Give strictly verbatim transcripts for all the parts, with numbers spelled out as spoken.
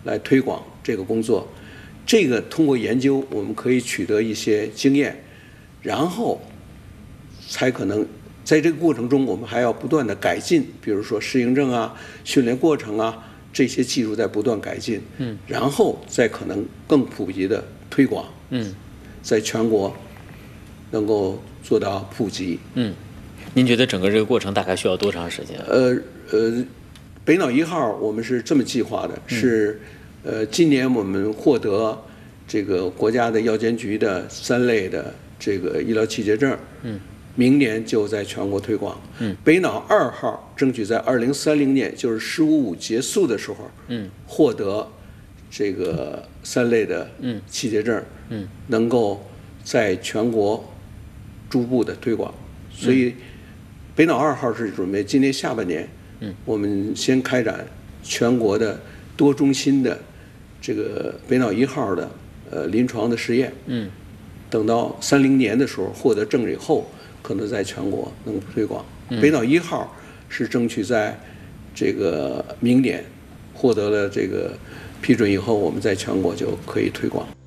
来推广这个工作。这个通过研究，我们可以取得一些经验，然后才可能在这个过程中，我们还要不断的改进，比如说适应症啊、训练过程啊，这些技术在不断改进，嗯，然后再可能更普及的推广，嗯，在全国能够做到普及， 嗯。您觉得整个这个过程大概需要多长时间？ 呃呃，北脑一号我们是这么计划的，嗯、是呃今年我们获得这个国家的药监局的三类的这个医疗器械证，嗯，明年就在全国推广。嗯，北脑二号争取在二零三零年，就是“十五五”结束的时候，嗯，获得这个三类的嗯器械证，嗯，能够在全国逐步的推广，所以。嗯北脑二号是准备今年下半年，嗯，我们先开展全国的多中心的这个北脑一号的呃临床的实验，嗯，等到三零年的时候获得证以后，可能在全国能推广。嗯、北脑一号是争取在这个明年获得了这个批准以后，我们在全国就可以推广。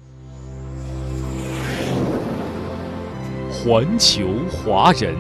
环球华人。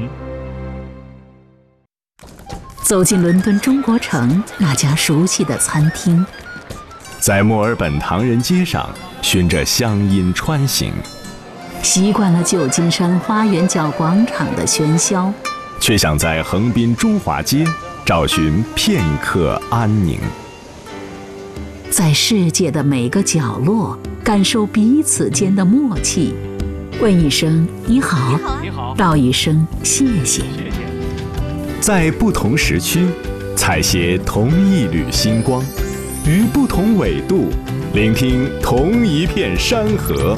走进伦敦中国城那家熟悉的餐厅， 在墨尔本唐人街上循着乡音穿行， 习惯了旧金山花园角广场的喧嚣， 却想在横滨中华街找寻片刻安宁。 在世界的每个角落感受彼此间的默契，问一声你好，你好，道一声谢谢。 在不同时区采撷同一缕星光，于不同纬度聆听同一片山河。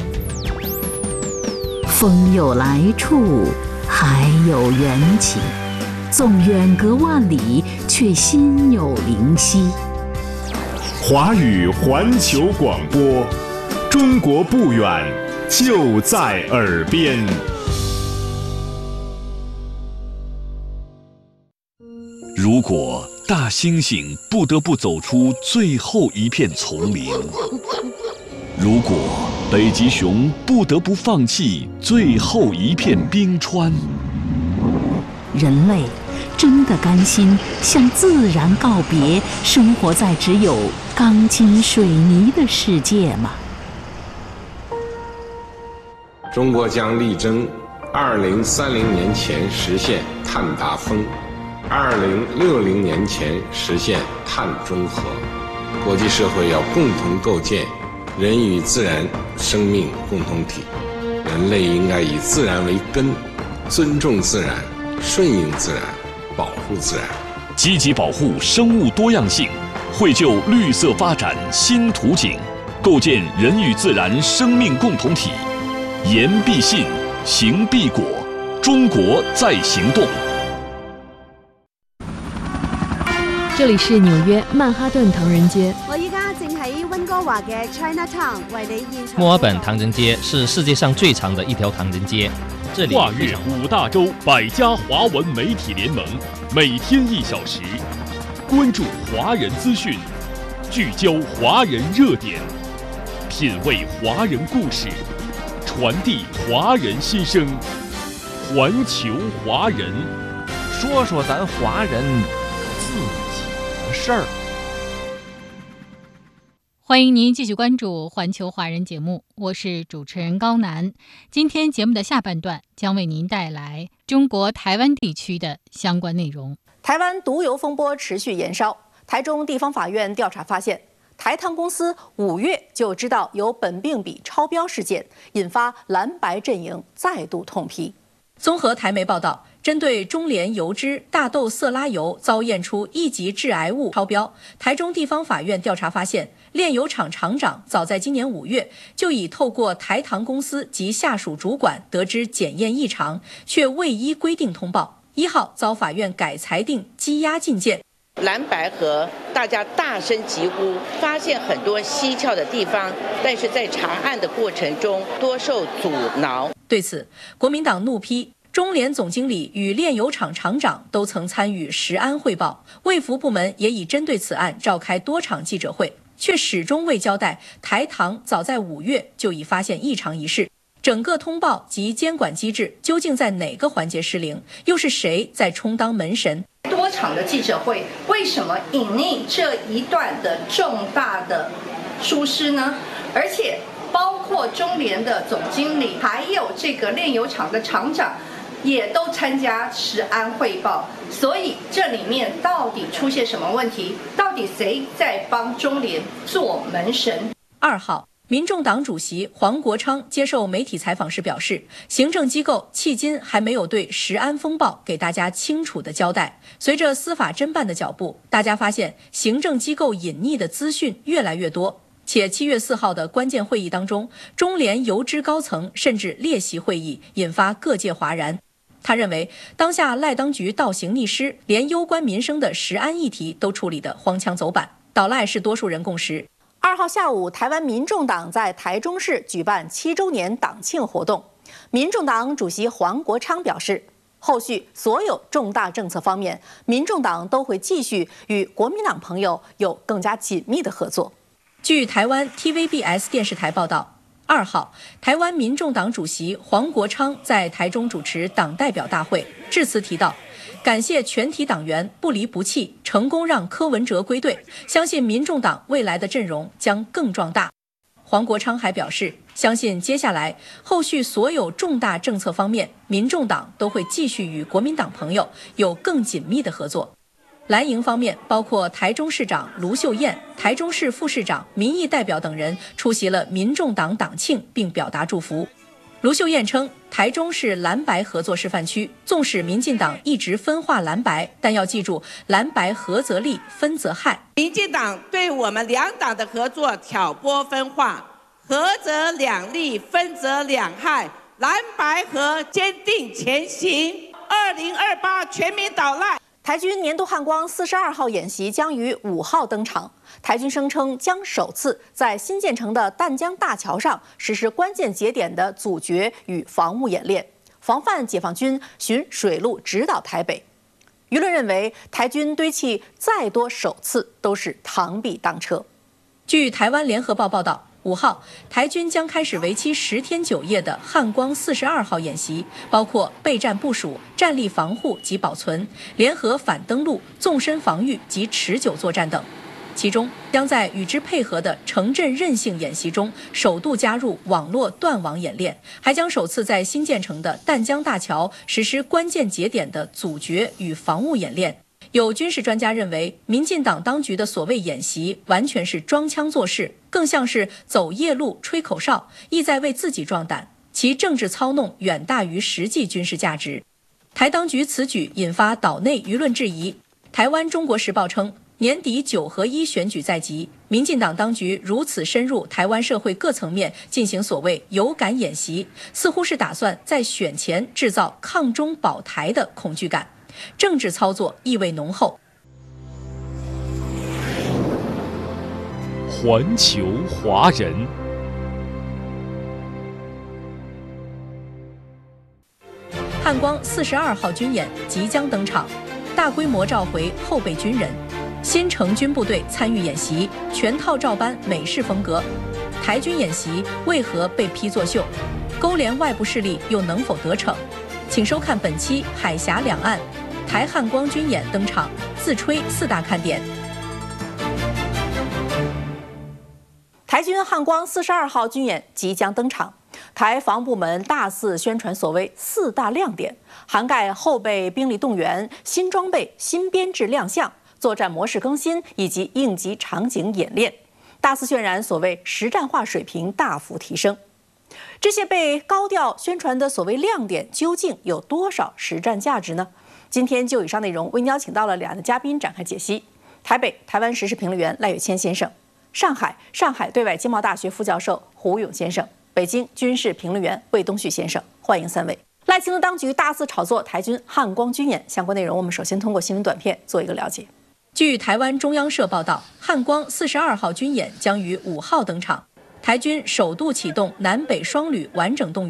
风有来处，海有缘起，纵远隔万里，却心有灵犀。 华语环球广播，中国不远，就在耳边。如果大猩猩不得不走出最后一片丛林，如果北极熊不得不放弃最后一片冰川， 人类真的甘心向自然告别，生活在只有钢筋水泥的世界吗？ 中国将力争二零三零年前实现碳达峰，二零六零年前实现碳中和。国际社会要共同构建人与自然生命共同体，人类应该以自然为根，尊重自然，顺应自然，保护自然， 积极保护生物多样性，绘就绿色发展新图景，构建人与自然生命共同体。言必信，行必果，中国在行动。 这里是纽约曼哈顿唐人街。 我依家正喺温哥華嘅 Chinatown 為你現場。 墨爾本唐人街是世界上最長的一條唐人街。這裡跨越五大洲百家華文媒體聯盟，每天一小時，關注華人資訊，聚焦華人熱點，品味華人故事，傳遞華人心聲。環球華人， 說說咱華人自己的事兒。 歡迎您繼續關注環球華人節目，我是主持人高楠。今天節目的下半段將為您帶來中國台灣地區的相關內容。 台灣毒油風波持續延燒，台中地方法院調查發現，台糖公司五月就知道有苯並芘超標事件，引發藍白陣營再度痛批。綜合台媒報道，針對中聯油脂大豆色拉油遭驗出一級致癌物超標，台中地方法院調查發現，煉油廠廠長早在今年五月就已透過台糖公司及下屬主管得知檢驗異常，卻未依規定通報。一號遭法院改裁定羈押禁見。 藍白河大家大聲疾呼，發現很多蹊蹺的地方，但是在查案的過程中多受阻撓。 對此，國民黨怒批中聯總經理與煉油廠廠長都曾參與食安匯報，衛福部門也已針對此案召開多場記者會。 却始终未交代台糖早在五月就已发现异常一事。整个通报及监管机制究竟在哪个环节失灵？又是谁在充当门神？ 多场的记者会，为什么隐匿这一段的重大的疏失呢？而且包括中联的总经理，还有这个炼油厂的厂长，也都参加食安汇报。所以这里面到底出现什么问题？到底谁在帮中联做门神？ 二号。民众党主席黄国昌接受媒体采访时表示，行政机构迄今还没有对食安风暴给大家清楚的交代。随着司法侦办的脚步，大家发现行政机构隐匿的资讯越来越多，且七月四号的关键会议当中，中联游资高层甚至列席会议，引发各界哗然。他认为，当下赖当局倒行逆施，连攸关民生的食安议题都处理得荒腔走板，倒赖是多数人共识。 二号下午，台湾民众党在台中市举办七周年党庆活动。民众党主席黄国昌表示，后续所有重大政策方面，民众党都会继续与国民党朋友有更加紧密的合作。据台湾 T V B S 电视台报道，二号，台湾民众党主席黄国昌在台中主持党代表大会，致辞提到，感谢全体党员不离不弃，成功让柯文哲归队，相信民众党未来的阵容将更壮大。黄国昌还表示，相信接下来后续所有重大政策方面，民众党都会继续与国民党朋友有更紧密的合作。蓝营方面，包括台中市长卢秀燕、台中市副市长、民意代表等人出席了民众党党庆，并表达祝福。卢秀燕称，台中是蓝白合作示范区，纵使民进党一直分化蓝白，但要记住，蓝白合则利，分则害。 民进党对我们两党的合作挑拨分化，合则两利，分则两害，蓝白合坚定前行。二零二八全民倒赖。 台军年度汉光四十二号演习将于五号登场。台军声称将首次在新建成的淡江大桥上实施关键节点的阻绝与防务演练，防范解放军循水路直捣台北。舆论认为，台军堆砌再多首次都是螳臂当车。据台湾联合报报道，五号，台军将开始为期十天九夜的汉光四十二号演习，包括备战部署、战力防护及保存、联合反登陆、纵深防御及持久作战等。其中，将在与之配合的城镇韧性演习中，首度加入网络断网演练，还将首次在新建成的淡江大桥实施关键节点的阻绝与防务演练。有军事专家认为，民进党当局的所谓演习完全是装腔作势，更像是走夜路吹口哨，意在为自己壮胆，其政治操弄远大于实际军事价值。台当局此举引发岛内舆论质疑。台湾中国时报称，年底九合一选举在即，民进党当局如此深入台湾社会各层面进行所谓有感演习，似乎是打算在选前制造抗中保台的恐惧感，政治操作意味浓厚。 环球华人， 汉光四十二号军演即将登场，大规模召回后备军人，新成军部队参与演习，全套照搬美式风格。台军演习为何被批作秀？勾连外部势力又能否得逞？请收看本期海峡两岸台汉光军演登场，自吹四大看点。台军汉光四十二号军演即将登场，台防部门大肆宣传所谓四大亮点，涵盖后备兵力动员、新装备、新编制亮相、作战模式更新以及应急场景演练，大肆渲染所谓实战化水平大幅提升。这些被高调宣传的所谓亮点，究竟有多少实战价值呢？今天就以上内容为您邀请到了两岸的嘉宾展开解析：台北台湾时事评论员赖岳谦先生，上海上海对外经贸大学副教授胡勇先生，北京军事评论员魏东旭先生，欢迎三位。赖清德当局大肆炒作台军汉光军演，相关内容我们首先通过新闻短片做一个了解。据台湾中央社报道，汉光四十二号军演将于五号登场，台军首度启动南北双旅完整动员，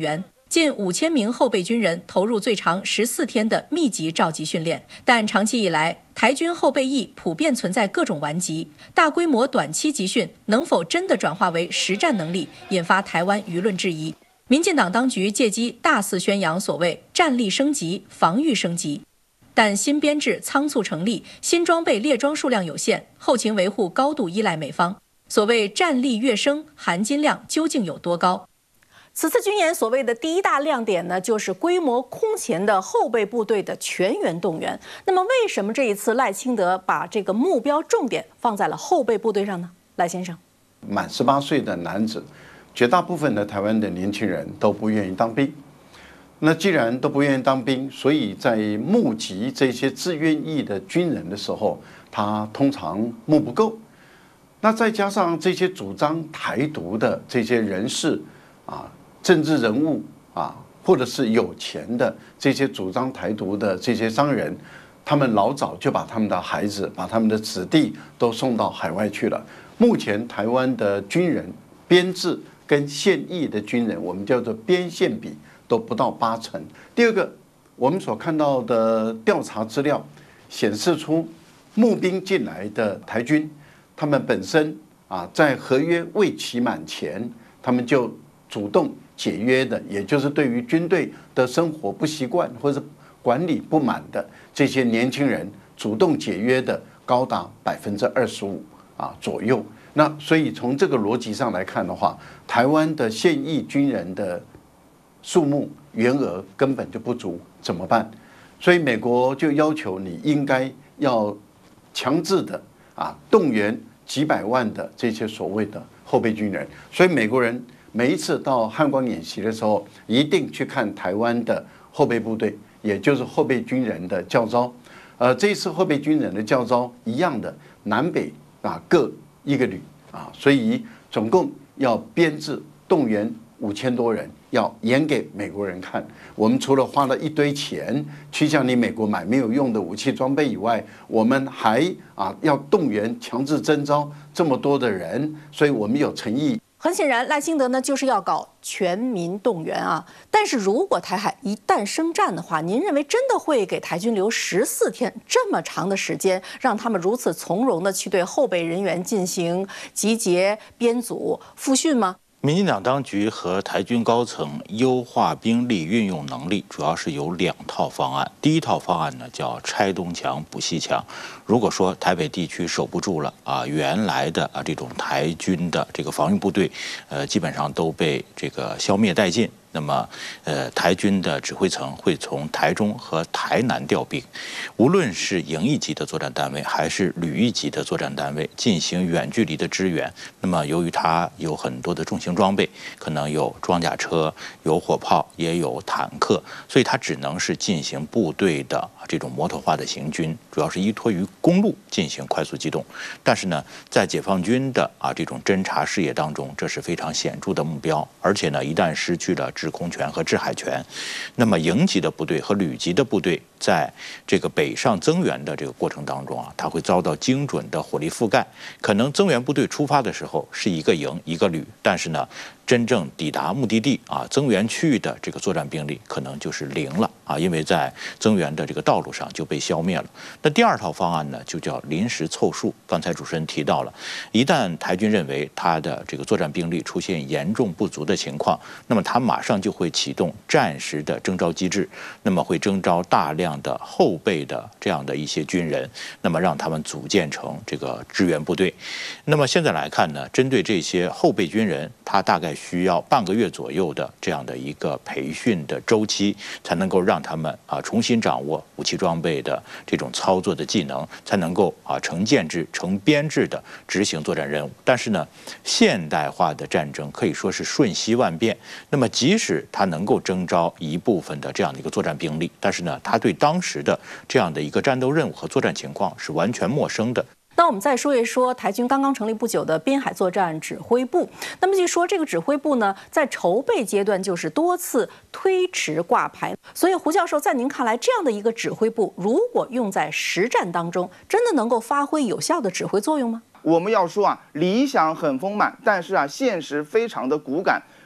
近五千名后备军人投入最长十四天的密集召集训练，但长期以来，台军后备役普遍存在各种顽疾，大规模短期集训能否真的转化为实战能力，引发台湾舆论质疑。民进党当局借机大肆宣扬所谓战力升级、防御升级，但新编制仓促成立，新装备列装数量有限，后勤维护高度依赖美方。所谓战力跃升，含金量究竟有多高？此次军演所谓的第一大亮点呢，就是规模空前的后备部队的全员动员。那么，为什么这一次赖清德把这个目标重点放在了后备部队上呢？赖先生， 满十八岁的男子，绝大部分的台湾的年轻人都不愿意当兵。那既然都不愿意当兵，所以在募集这些自愿役的军人的时候，他通常募不够。那再加上这些主张台独的这些人士啊。政治人物啊，或者是有钱的这些主张台独的这些商人，他们老早就把他们的孩子、把他们的子弟都送到海外去了。目前台湾的军人编制跟现役的军人，我们叫做编现比都不到八成。第二个，我们所看到的调查资料显示出，募兵进来的台军，他们本身啊，在合约未期满前，他们就主动解约的，也就是对于军队的生活不习惯或者管理不满的这些年轻人，主动解约的高达百分之二十五啊左右。那所以从这个逻辑上来看的话，台湾的现役军人的数目员额根本就不足，怎么办？所以美国就要求你应该要强制的啊动员几百万的这些所谓的后备军人。所以美国人每一次到汉光演习的时候，一定去看台湾的后备部队，也就是后备军人的教召。呃，这一次后备军人的教召一样的，南北啊各一个旅啊，所以总共要编制动员五千多人，要演给美国人看。我们除了花了一堆钱去向你美国买没有用的武器装备以外，我们还啊要动员强制征召这么多的人，所以我们有诚意。 很显然，赖清德呢就是要搞全民动员啊。但是如果台海一旦生战的话，您认为真的会给台军留十四天这么长的时间，让他们如此从容的去对后备人员进行集结、编组、复训吗？ 民进党当局和台军高层优化兵力运用能力，主要是有两套方案。第一套方案呢叫拆东墙补西墙。如果说台北地区守不住了啊，原来的啊这种台军的这个防御部队，呃，基本上都被这个消灭殆尽。那么，呃，台军的指挥层会从台中和台南调兵，无论是营一级的作战单位还是旅一级的作战单位进行远距离的支援。那么，由于它有很多的重型装备，可能有装甲车、有火炮，也有坦克，所以它只能是进行部队的这种摩托化的行军，主要是依托于公路进行快速机动。但是呢，在解放军的啊这种侦察视野当中，这是非常显著的目标，而且呢，一旦失去了制空权和制海权，那么营级的部队和旅级的部队在这个北上增援的这个过程当中啊，它会遭到精准的火力覆盖。可能增援部队出发的时候是一个营一个旅，但是呢，真正抵达目的地啊，增援区域的这个作战兵力可能就是零了啊，因为在增援的这个道路上就被消灭了。那第二套方案呢，就叫临时凑数。刚才主持人提到了，一旦台军认为他的这个作战兵力出现严重不足的情况，那么他马上就会启动战时的征召机制，那么会征召大量的后备的这样的一些军人，那么让他们组建成这个支援部队。那么现在来看呢，针对这些后备军人，他大概需要半个月左右的这样的一个培训的周期，才能够让他们啊重新掌握武器装备的这种操作的技能，才能够啊成建制、成编制的执行作战任务。但是呢，现代化的战争可以说是瞬息万变。那么即使他能够征召一部分的这样的一个作战兵力，但是呢，他对当时的这样的一个战斗任务和作战情况是完全陌生的。 那我们再说一说台军刚刚成立不久的滨海作战指挥部。那么据说这个指挥部呢，在筹备阶段就是多次推迟挂牌。所以胡教授，在您看来，这样的一个指挥部，如果用在实战当中，真的能够发挥有效的指挥作用吗？ 我们要说啊，理想很丰满，但是啊，现实非常的骨感。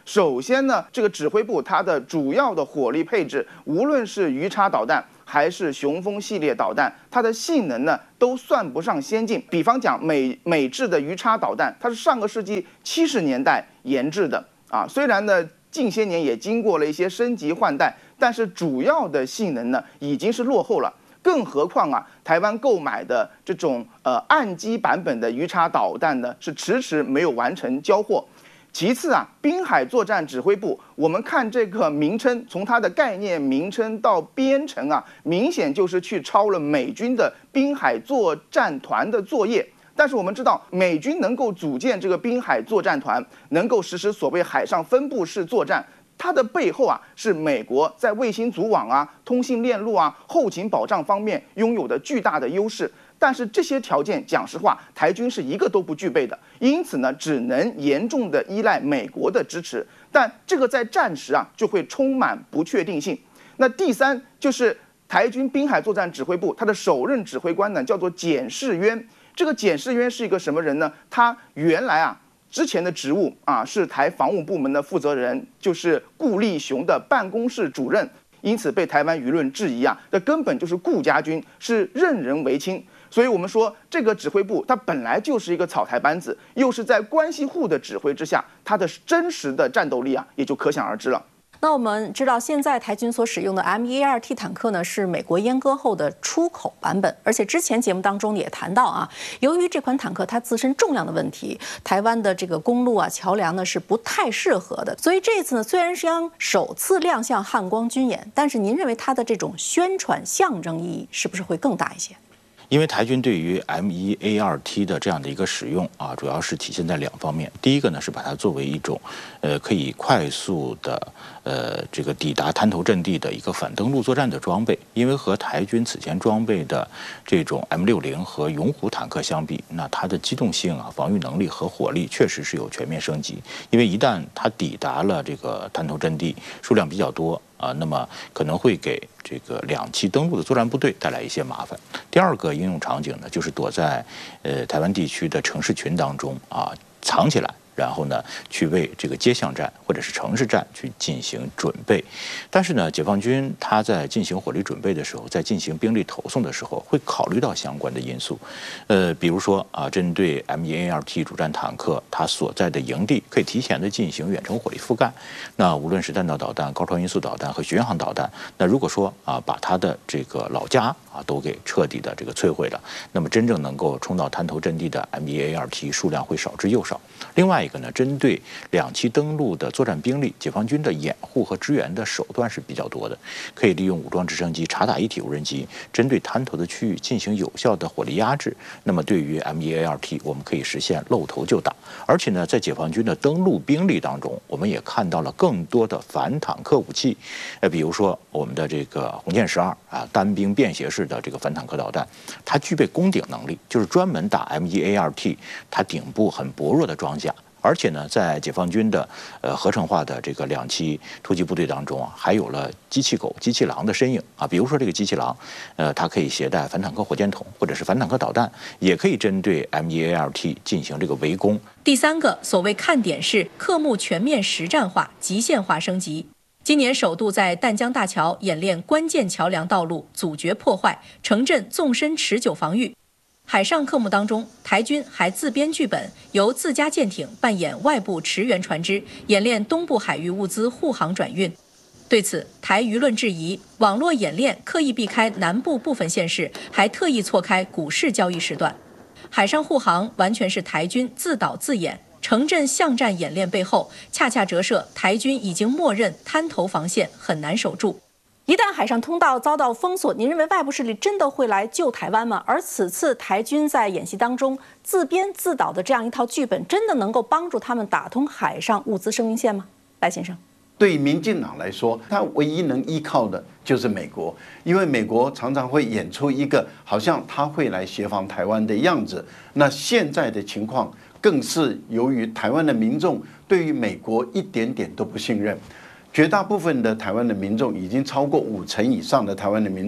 首先呢，这个指挥部它的主要的火力配置，无论是鱼叉导弹还是雄风系列导弹，它的性能呢都算不上先进。比方讲美美制的鱼叉导弹，它是上个世纪七十年代研制的啊，虽然呢近些年也经过了一些升级换代，但是主要的性能呢已经是落后了。更何况啊，台湾购买的这种呃岸基版本的鱼叉导弹呢，是迟迟没有完成交货。其次啊，滨海作战指挥部，我们看这个名称，从它的概念名称到编程啊，明显就是去抄了美军的滨海作战团的作业。但是我们知道，美军能够组建这个滨海作战团，能够实施所谓海上分布式作战。它的背后啊，是美国在卫星组网啊、通信链路啊、后勤保障方面拥有的巨大的优势。但是这些条件，讲实话，台军是一个都不具备的，因此呢，只能严重的依赖美国的支持。但这个在战时啊，就会充满不确定性。那第三就是台军滨海作战指挥部，它的首任指挥官呢，叫做简士渊。这个简士渊是一个什么人呢？他原来啊。之前的职务啊是台防务部门的负责人，就是顾立雄的办公室主任，因此被台湾舆论质疑啊，这根本就是顾家军，是任人唯亲。所以我们说，这个指挥部它本来就是一个草台班子，又是在关系户的指挥之下，它的真实的战斗力啊也就可想而知了。 那我们知道，现在台军所使用的 M 一 A 二 T 坦克呢，是美国阉割后的出口版本。而且之前节目当中也谈到啊，由于这款坦克它自身重量的问题，台湾的这个公路啊、桥梁呢是不太适合的。所以这次呢，虽然是将首次亮相汉光军演，但是您认为它的这种宣传象征意义是不是会更大一些？ 因为台军对于 M 一 A 二 T 的这样的一个使用啊，主要是体现在两方面。第一个呢，是把它作为一种，呃，可以快速的，呃，这个抵达滩头阵地的一个反登陆作战的装备。因为和台军此前装备的这种 M 六零和勇虎坦克相比，那它的机动性啊、防御能力和火力确实是有全面升级。因为一旦它抵达了这个滩头阵地，数量比较多。啊，那么可能会给这个两栖登陆的作战部队带来一些麻烦。第二个应用场景呢，就是躲在呃台湾地区的城市群当中啊，藏起来。然后呢，去为这个街巷战或者是城市战去进行准备。但是呢，解放军他在进行火力准备的时候，在进行兵力投送的时候，会考虑到相关的因素。呃，比如说啊，针对 M 一 A 二 T 主战坦克，它所在的营地可以提前的进行远程火力覆盖。那无论是弹道导弹、高超音速导弹和巡航导弹，那如果说啊，把它的这个老家啊都给彻底的这个摧毁了，那么真正能够冲到滩头阵地的 M 一 A 二 T 数量会少之又少。另外一个呢，针对两栖登陆的作战兵力，解放军的掩护和支援的手段是比较多的，可以利用武装直升机、察打一体无人机，针对滩头的区域进行有效的火力压制。那么对于 M 一 A 二 T， 我们可以实现露头就打。而且呢，在解放军的登陆兵力当中，我们也看到了更多的反坦克武器，呃，比如说我们的这个红箭十二啊，单兵便携式的这个反坦克导弹，它具备攻顶能力，就是专门打 M 一 A 二 T， 它顶部很薄弱的装甲。而且呢，在解放军的呃合成化的这个两栖突击部队当中啊，还有了机器狗、机器狼的身影啊。比如说这个机器狼，呃，它可以携带反坦克火箭筒或者是反坦克导弹，也可以针对 M 一 A 二 T 进行这个围攻。 第三个所谓看点是科目全面实战化、极限化升级。今年首度在淡江大桥演练关键桥梁道路阻绝破坏、城镇纵深持久防御。海上科目当中，台军还自编剧本，由自家舰艇扮演外部驰援船只，演练东部海域物资护航转运。对此，台舆论质疑，网络演练刻意避开南部部分县市，还特意错开股市交易时段。海上护航完全是台军自导自演，城镇巷战演练背后，恰恰折射台军已经默认滩头防线很难守住。一旦海上通道遭到封锁，您认为外部势力真的会来救台湾吗？而此次台军在演习当中自编自导的这样一套剧本，真的能够帮助他们打通海上物资生命线吗？赖先生， 对民进党来说，他唯一能依靠的就是美国，因为美国常常会演出一个好像他会来协防台湾的样子。那现在的情况更是由于台湾的民众对于美国一点点都不信任。绝大部分的台湾的民众，已经超过五成以上的台湾的民众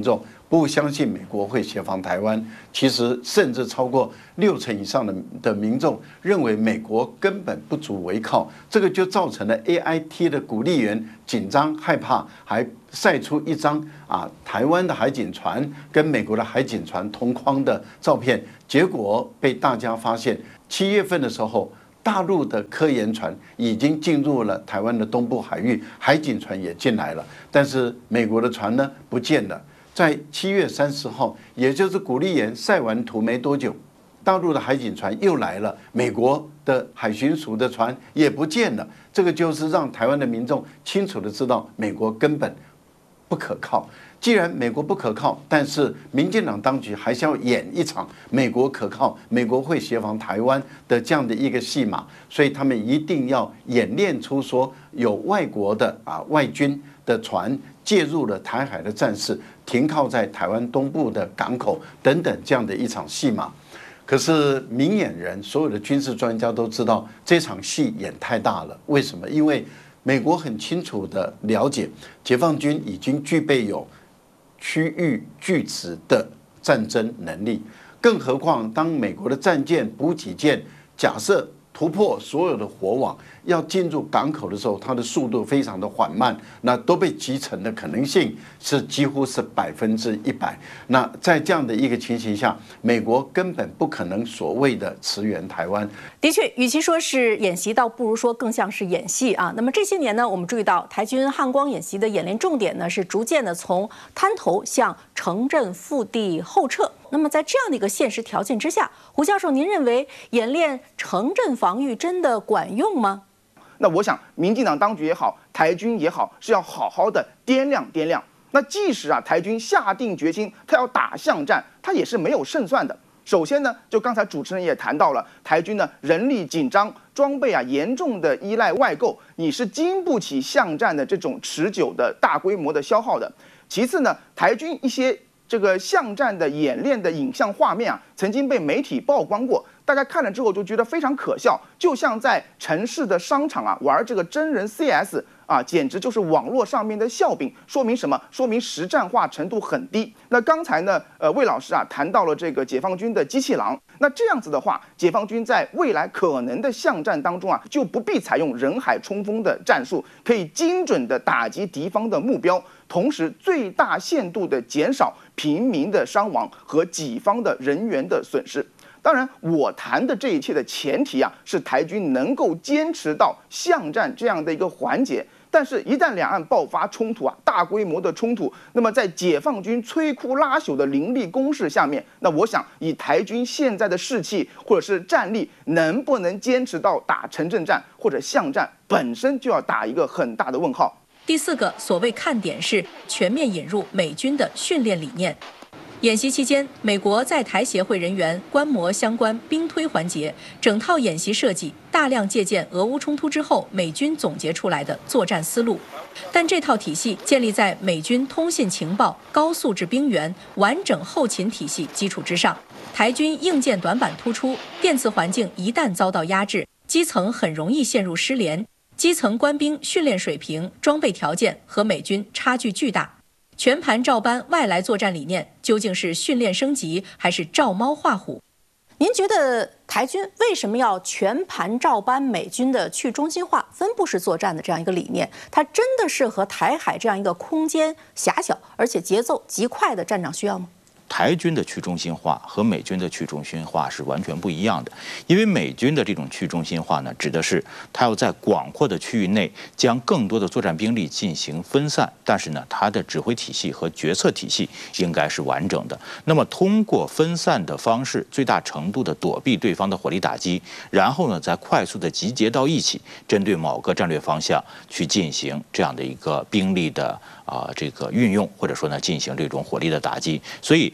不相信美国会协防台湾。其实甚至超过六成以上的的民众认为美国根本不足为靠，这个就造成了 A I T 的鼓励员紧张害怕，还晒出一张啊台湾的海警船跟美国的海警船同框的照片，结果被大家发现，七月份的时候，大陆的科研船已经进入了台湾的东部海域，海警船也进来了，但是美国的船呢不见了。在七月三十号，也就是鼓励员晒完图没多久，大陆的海警船又来了，美国的海巡署的船也不见了。这个就是让台湾的民众清楚的知道，美国根本不可靠。既然美国不可靠，但是民进党当局还是要演一场美国可靠、美国会协防台湾的这样的一个戏码，所以他们一定要演练出说有外国的啊外军的船介入了台海的战事，停靠在台湾东部的港口等等这样的一场戏码。可是明眼人，所有的军事专家都知道这场戏演太大了。为什么？因为美国很清楚的了解，解放军已经具备有区域拒止的战争能力，更何况当美国的战舰、补给舰假设突破所有的火网，要进入港口的时候，它的速度非常的缓慢，那都被击沉的可能性是几乎是百分之一百。那在这样的一个情形下，美国根本不可能所谓的驰援台湾。 的确，与其说是演习，倒不如说更像是演戏啊。那么这些年呢，我们注意到台军汉光演习的演练重点呢，是逐渐的从滩头向城镇腹地后撤。那么在这样的一个现实条件之下，胡教授，您认为演练城镇防御真的管用吗？ 那我想，民进党当局也好，台军也好，是要好好的掂量掂量。那即使啊，台军下定决心，他要打巷战，他也是没有胜算的。首先呢，就刚才主持人也谈到了，台军呢人力紧张，装备啊严重的依赖外购，你是经不起巷战的这种持久的大规模的消耗的。其次呢，台军一些这个巷战的演练的影像画面啊，曾经被媒体曝光过，大家看了之后就觉得非常可笑，就像在城市的商场啊玩这个真人 C S 啊，简直就是网络上面的笑柄。说明什么？说明实战化程度很低。那刚才呢，呃，魏老师啊谈到了这个解放军的机器狼，那这样子的话，解放军在未来可能的巷战当中啊，就不必采用人海冲锋的战术，可以精准的打击敌方的目标，同时最大限度的减少平民的伤亡和己方的人员的损失。当然，我谈的这一切的前提啊，是台军能够坚持到巷战这样的一个环节。但是，一旦两岸爆发冲突啊，大规模的冲突，那么在解放军摧枯拉朽的凌厉攻势下面，那我想以台军现在的士气或者是战力，能不能坚持到打城镇战或者巷战，本身就要打一个很大的问号。 第四个所谓看点是全面引入美军的训练理念。演习期间，美国在台协会人员观摩相关兵推环节，整套演习设计大量借鉴俄乌冲突之后美军总结出来的作战思路，但这套体系建立在美军通信情报、高素质兵员、完整后勤体系基础之上。台军硬件短板突出，电磁环境一旦遭到压制，基层很容易陷入失联。基层官兵训练水平、装备条件和美军差距巨大。全盘照搬外来作战理念，究竟是训练升级还是照猫画虎？您觉得台军为什么要全盘照搬美军的去中心化、分布式作战的这样一个理念？它真的适合台海这样一个空间狭小而且节奏极快的战场需要吗？ 台军的去中心化和美军的去中心化是完全不一样的，因为美军的这种去中心化呢，指的是它要在广阔的区域内将更多的作战兵力进行分散，但是呢，它的指挥体系和决策体系应该是完整的。那么，通过分散的方式，最大程度的躲避对方的火力打击，然后呢，再快速的集结到一起，针对某个战略方向去进行这样的一个兵力的啊、呃、这个运用，或者说呢，进行这种火力的打击。所以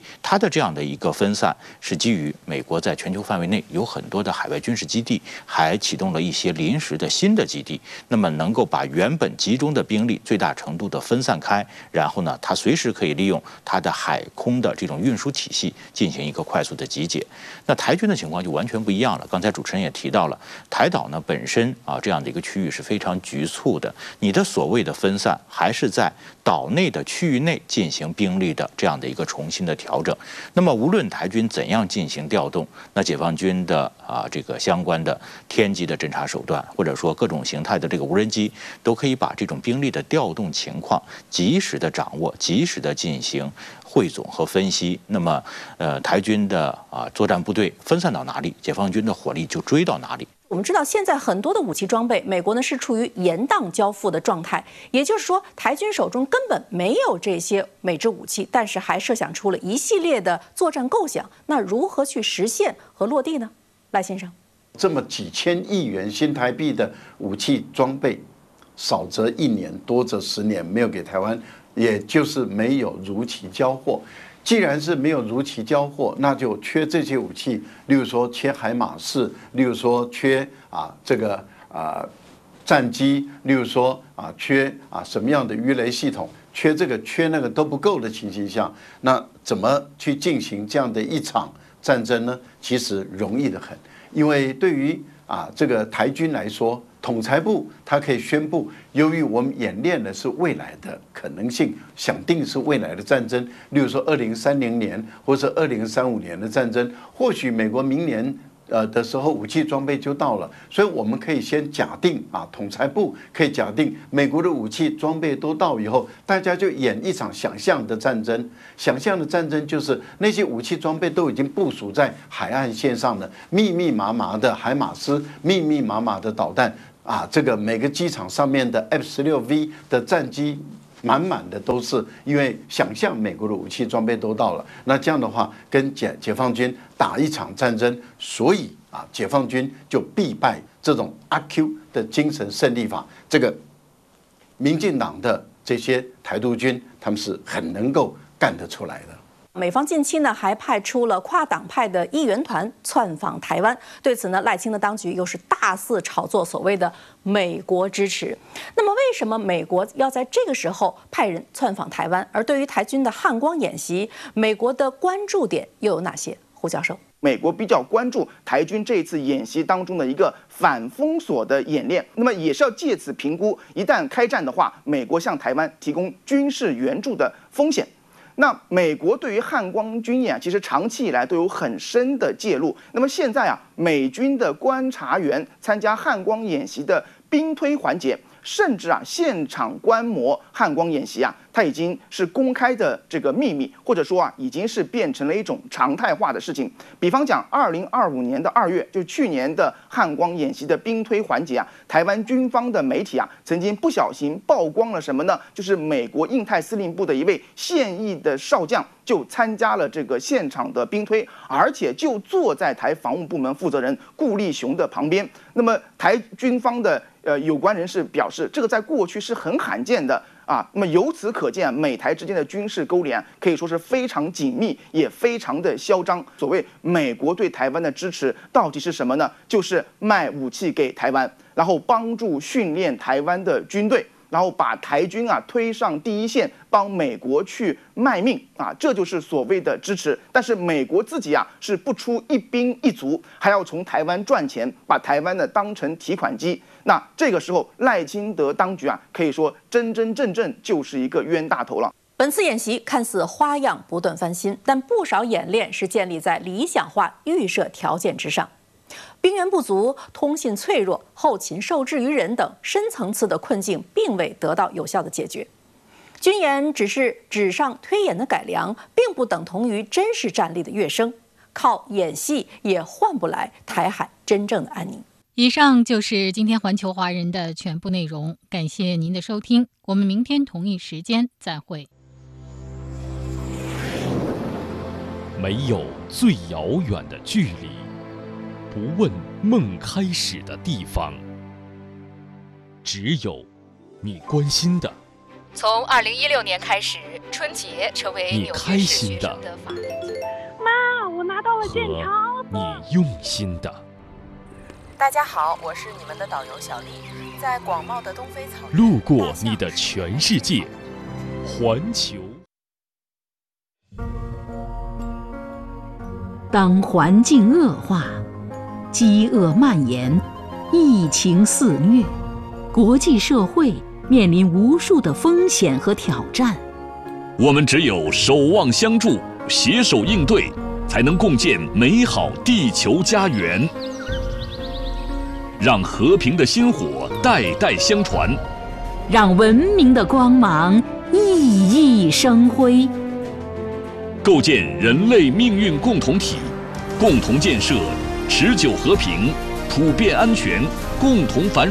它的这样的一个分散是基于美国在全球范围内有很多的海外军事基地，还启动了一些临时的新的基地，那么能够把原本集中的兵力最大程度的分散开，然后呢，它随时可以利用它的海空的这种运输体系进行一个快速的集结。那台军的情况就完全不一样了。刚才主持人也提到了，台岛呢本身啊这样的一个区域是非常局促的，你的所谓的分散还是在岛内的区域内进行兵力的这样的一个重新的调整。那么无论台军怎样进行调动，那解放军的啊这个相关的天基的侦察手段，或者说各种形态的这个无人机，都可以把这种兵力的调动情况及时的掌握，及时的进行汇总和分析。那么呃台军的啊作战部队分散到哪里，解放军的火力就追到哪里。 我们知道，现在很多的武器装备，美国呢是处于延宕交付的状态，也就是说，台军手中根本没有这些美制武器，但是还设想出了一系列的作战构想。那如何去实现和落地呢？赖先生， 这么几千亿元新台币的武器装备，少则一年，多则十年没有给台湾，也就是没有如期交货。既然是没有如期交货，那就缺这些武器，例如说缺海马式，例如说缺啊这个啊战机，例如说啊缺啊什么样的鱼雷系统，缺这个缺那个都不够的情形下，那怎么去进行这样的一场战争呢？其实容易得很，因为对于啊这个台军来说，统裁部它可以宣布，由于我们演练的是未来的可能性，想定是未来的战争，例如说二零三零年或者二零三五年的战争，或许美国明年呃的时候武器装备就到了，所以我们可以先假定啊，统裁部可以假定美国的武器装备都到以后，大家就演一场想象的战争。想象的战争就是那些武器装备都已经部署在海岸线上了，密密麻麻的海马斯，密密麻麻的导弹。啊，这个每个机场上面的 F 十六 V 的战机满满的都是，因为想象美国的武器装备都到了，那这样的话跟解解放军打一场战争，所以啊，解放军就必败这种阿 Q 的精神胜利法。这个民进党的这些台独军，他们是很能够干得出来的。 美方近期呢还派出了跨党派的议员团窜访台湾，对此呢赖清德当局又是大肆炒作所谓的美国支持。那么为什么美国要在这个时候派人窜访台湾？而对于台军的汉光演习，美国的关注点又有哪些？胡教授， 美国比较关注台军这次演习当中的一个反封锁的演练，那么也是要借此评估一旦开战的话，美国向台湾提供军事援助的风险。那美国对于汉光军演啊，其实长期以来都有很深的介入。那么现在啊，美军的观察员参加汉光演习的兵推环节，甚至啊现场观摩汉光演习啊，它已经是公开的这个秘密，或者说啊已经是变成了一种常态化的事情。比方讲，二零二五年的二月，就去年的汉光演习的兵推环节啊，台湾军方的媒体啊曾经不小心曝光了什么呢？就是美国印太司令部的一位现役的少将就参加了这个现场的兵推，而且就坐在台防务部门负责人顾立雄的旁边。那么台军方的呃有关人士表示，这个在过去是很罕见的啊。那么由此可见，美台之间的军事勾连可以说是非常紧密，也非常的嚣张。所谓美国对台湾的支持到底是什么呢？就是卖武器给台湾，然后帮助训练台湾的军队，然后把台军啊推上第一线，帮美国去卖命啊，这就是所谓的支持。但是美国自己啊是不出一兵一卒，还要从台湾赚钱，把台湾呢当成提款机。那这个时候赖清德当局啊，可以说真真正正就是一个冤大头了。 本次演习看似花样不断翻新，但不少演练是建立在理想化预设条件之上。兵源不足、通信脆弱、后勤受制于人等深层次的困境，并未得到有效的解决。军演只是纸上推演的改良，并不等同于真实战力的跃升。靠演戏也换不来台海真正的安宁。 以上就是今天环球华人的全部内容，感谢您的收听，我们明天同一时间再会。 没有最遥远的距离，不问梦开始的地方，只有你关心的从二零一六年开始，春节成为纽约市学生的法定节日。 妈，我拿到了健康。 你用心的。 大家好，我是你们的导游小丽，在广袤的东非草原， 路过你的全世界，环球。 当环境恶化，饥饿蔓延，疫情肆虐，国际社会面临无数的风险和挑战。 我们只有守望相助，携手应对，才能共建美好地球家园。让和平的薪火代代相传， 让文明的光芒熠熠生辉， 构建人类命运共同体，共同建设持久和平、普遍安全、共同繁荣。